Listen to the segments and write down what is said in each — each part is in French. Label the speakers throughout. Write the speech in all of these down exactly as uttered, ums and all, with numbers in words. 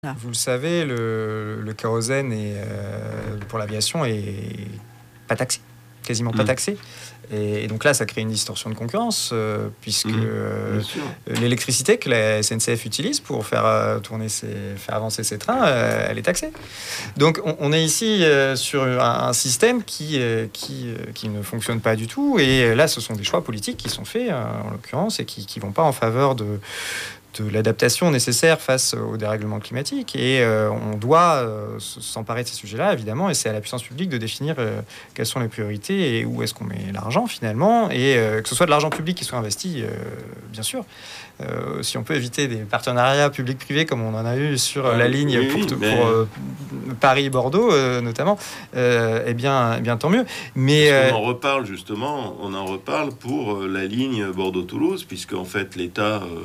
Speaker 1: Ah.
Speaker 2: Vous le savez, le, le kérosène est, euh, pour l'aviation est pas taxé, quasiment pas
Speaker 3: Mmh.
Speaker 2: taxé. Et, et donc là, ça crée une distorsion de concurrence, euh, puisque
Speaker 3: Mmh,
Speaker 2: euh,
Speaker 3: sûr.
Speaker 2: l'électricité que la S N C F utilise pour faire euh, tourner ses, faire avancer ses trains, euh, elle est taxée. Donc on, on est ici euh, sur un, un système qui, euh, qui, euh, qui ne fonctionne pas du tout. Et là, ce sont des choix politiques qui sont faits, euh, en l'occurrence, et qui ne vont pas en faveur de de l'adaptation nécessaire face au dérèglement climatique. Et euh, on doit euh, s'emparer de ces sujets-là, évidemment, et c'est à la puissance publique de définir euh, quelles sont les priorités et où est-ce qu'on met l'argent, finalement, et euh, que ce soit de l'argent public qui soit investi, euh, bien sûr. Euh, si on peut éviter des partenariats publics-privés comme on en a eu sur
Speaker 3: Ah,
Speaker 2: la ligne
Speaker 3: oui,
Speaker 2: pour,
Speaker 3: oui,
Speaker 2: pour
Speaker 3: mais...
Speaker 2: euh, Paris-Bordeaux, euh, notamment, euh, eh bien, eh bien, tant mieux. Mais,
Speaker 3: Parce qu'on
Speaker 2: euh,
Speaker 3: en reparle, justement, on en reparle pour euh, la ligne Bordeaux-Toulouse, puisque, en fait, l'État... Euh,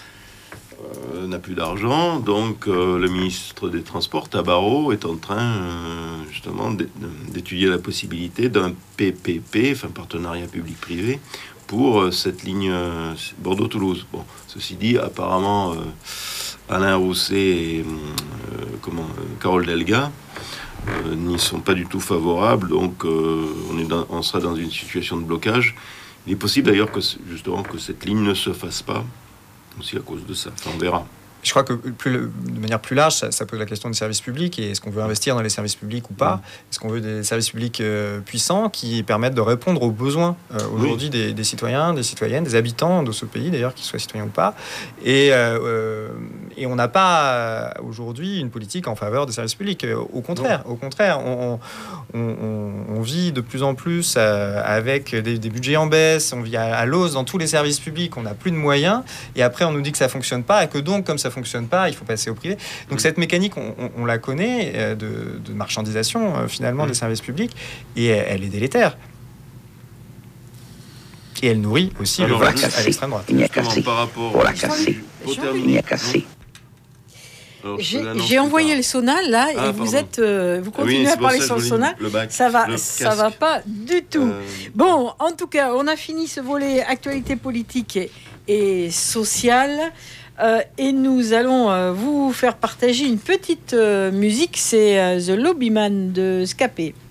Speaker 3: Euh, n'a plus d'argent, donc euh, le ministre des Transports, Tabarot, est en train euh, justement d'étudier la possibilité d'un P P P, enfin partenariat public-privé, pour euh, cette ligne euh, Bordeaux-Toulouse. Bon, ceci dit, apparemment, euh, Alain Rousset et euh, comment, euh, Carole Delga euh, n'y sont pas du tout favorables, donc euh, on, est dans, on sera dans une situation de blocage. Il est possible d'ailleurs que justement que cette ligne ne se fasse pas, aussi à cause de ça. Enfin, on verra.
Speaker 2: Je crois que plus, de manière plus large, ça, ça pose la question des services publics. Et est-ce qu'on veut investir dans les services publics ou pas ? mmh. Est-ce qu'on veut des services publics euh, puissants qui permettent de répondre aux besoins euh, aujourd'hui oui. des, des citoyens, des citoyennes, des habitants de ce pays, d'ailleurs, qu'ils soient citoyens ou pas. Et, euh, et on n'a pas aujourd'hui une politique en faveur des services publics. Au contraire, non. au contraire on, on, on, on vit de plus en plus euh, avec des, des budgets en baisse, on vit à, à l'os dans tous les services publics, on n'a plus de moyens. Et après, on nous dit que ça ne fonctionne pas et que donc, comme ça fonctionne pas, il faut passer au privé. Donc mmh. cette mécanique, on, on, on la connaît euh, de, de marchandisation euh, finalement mmh. des services publics, et elle, elle est délétère. Et elle nourrit aussi Alors, le vote à l'extrême droite.
Speaker 4: Il n'y a cassé.
Speaker 3: Par rapport
Speaker 4: pour la casser. Il n'y a cassé.
Speaker 1: Alors, j'ai, j'ai envoyé le Sonal là et ah, vous êtes, euh, vous continuez ah oui, à parler sur le Sonal.
Speaker 3: Le bac,
Speaker 1: ça va,
Speaker 3: le
Speaker 1: ça va pas du tout. Euh... Bon, en tout cas, on a fini ce volet actualité politique et, et sociale. Euh, et nous allons euh, vous faire partager une petite euh, musique, c'est euh, The Lobbyman de Scapé.